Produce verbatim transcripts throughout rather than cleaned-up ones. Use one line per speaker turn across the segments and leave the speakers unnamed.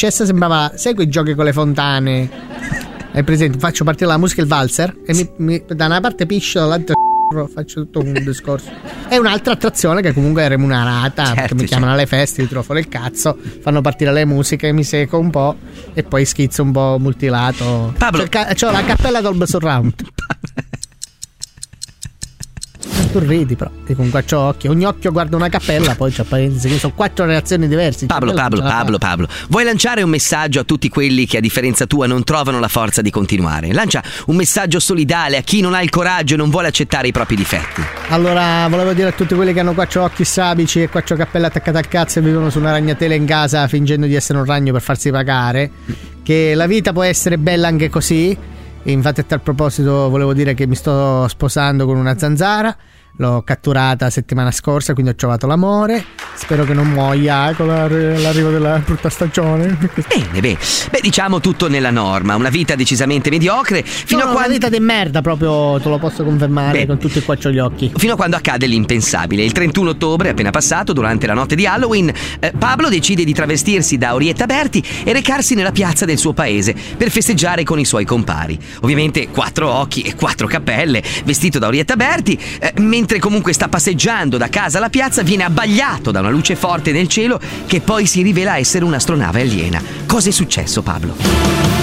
successa sembrava, sai quei giochi con le fontane? Hai presente? Faccio partire la musica e il valzer e mi, mi, da una parte piscio, dall'altra faccio tutto un discorso. È un'altra attrazione che comunque è remunerata, certo, perché mi certo. chiamano alle feste, io tiro fuori il cazzo, fanno partire le musiche, mi seco un po' e poi schizzo un po' multilato. Pablo, c'ho, c'ho la cappella Dolby Surround. Tu ridi, però e con quattro occhi, ogni occhio guarda una cappella, poi c'è parentesi, sono quattro reazioni diverse.
Pablo, Pablo, Pablo, Pablo, vuoi lanciare un messaggio a tutti quelli che a differenza tua non trovano la forza di continuare? Lancia un messaggio solidale a chi non ha il coraggio e non vuole accettare i propri difetti.
Allora, volevo dire a tutti quelli che hanno quattro occhi sabici e quattro cappelle attaccate al cazzo e vivono su una ragnatela in casa fingendo di essere un ragno per farsi pagare, che la vita può essere bella anche così. E infatti a tal proposito volevo dire che mi sto sposando con una zanzara. L'ho catturata settimana scorsa, quindi ho trovato l'amore. Spero che non muoia con l'arrivo della brutta stagione.
Bene, bene. Beh, diciamo tutto nella norma. Una vita decisamente mediocre. Fino
no,
a quando...
una vita di merda, proprio te lo posso confermare. Beh, con tutti e quattro gli occhi.
Fino a quando accade l'impensabile. Il trentuno ottobre, appena passato, durante la notte di Halloween, eh, Pablo decide di travestirsi da Orietta Berti e recarsi nella piazza del suo paese per festeggiare con i suoi compari. Ovviamente quattro occhi e quattro cappelle, vestito da Orietta Berti, eh, mentre comunque sta passeggiando da casa alla piazza, viene abbagliato da una luce forte nel cielo che poi si rivela essere un'astronave aliena. Cosa è successo, Pablo?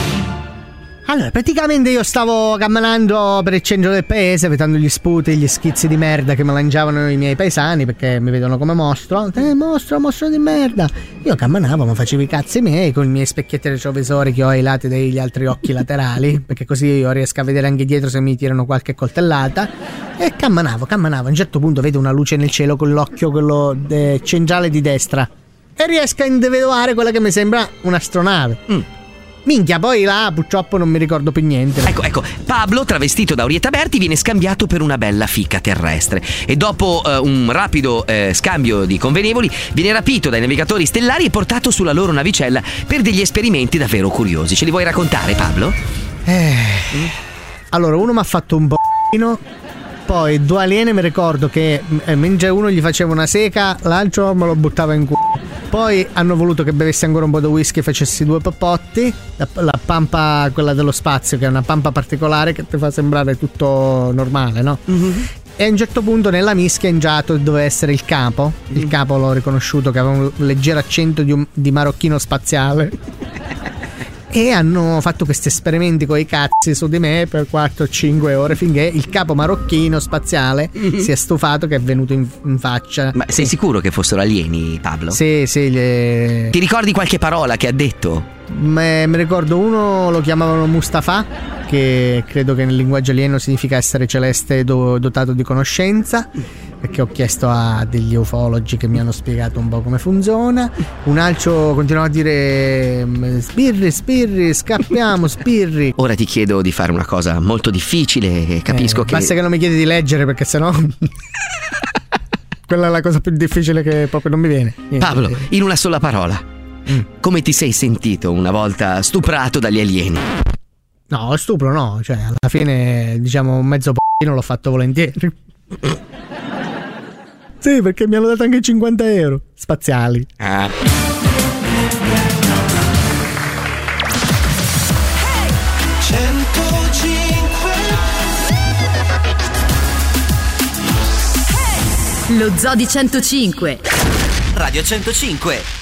Allora, praticamente io stavo camminando per il centro del paese, vedendo gli sputi, gli schizzi di merda che me lanciavano i miei paesani, perché mi vedono come mostro. Eh, mostro, mostro di merda. Io camminavo, ma facevo i cazzi miei con i miei specchietti retrovisori che ho ai lati degli altri occhi laterali, perché così io riesco a vedere anche dietro se mi tirano qualche coltellata. E camminavo, camminavo. A un certo punto vedo una luce nel cielo con l'occhio, quello de- centrale di destra, e riesco a individuare quella che mi sembra un'astronave. Mm. Minchia, poi là purtroppo non mi ricordo più niente.
Ecco, ecco, Pablo, travestito da Orietta Berti, viene scambiato per una bella fica terrestre e dopo eh, un rapido eh, scambio di convenevoli viene rapito dai navigatori stellari e portato sulla loro navicella per degli esperimenti davvero curiosi. Ce li vuoi raccontare, Pablo?
Eh, mm. Allora, uno mi ha fatto un boccino, poi due alieni mi ricordo che eh, mentre uno gli faceva una seca, l'altro me lo buttava in culo. Poi hanno voluto che bevessi ancora un po' di whisky e facessi due poppotti. La, la pampa, quella dello spazio, che è una pampa particolare che ti fa sembrare tutto normale, no? Mm-hmm. E a un certo punto nella mischia in giato doveva essere il capo. Il mm. capo l'ho riconosciuto che aveva un leggero accento di, un, di marocchino spaziale. E hanno fatto questi esperimenti con i cazzi su di me per quattro o cinque ore finché il capo marocchino spaziale mm-hmm. si è stufato che è venuto in, in faccia.
Ma sei sicuro che fossero alieni, Pablo?
Sì, sì. Gli...
Ti ricordi qualche parola che ha detto?
Me, mi ricordo uno lo chiamavano Mustafa, che credo che nel linguaggio alieno significa essere celeste do, dotato di conoscenza, perché ho chiesto a degli ufologi che mi hanno spiegato un po' come funziona. Un altro continuava a dire spirri, spirri, scappiamo, spirri.
Ora ti chiedo di fare una cosa molto difficile, capisco eh, che...
Basta che non mi chiedi di leggere, perché sennò... quella è la cosa più difficile che proprio non mi viene. Niente.
Pablo, in una sola parola, mm. come ti sei sentito una volta stuprato dagli alieni?
No, stupro no, cioè alla fine diciamo un mezzo p***ino l'ho fatto volentieri. Sì, perché mi hanno dato anche cinquanta euro spaziali.
Ah.
Lo Zoo di centocinque.
Radio centocinque.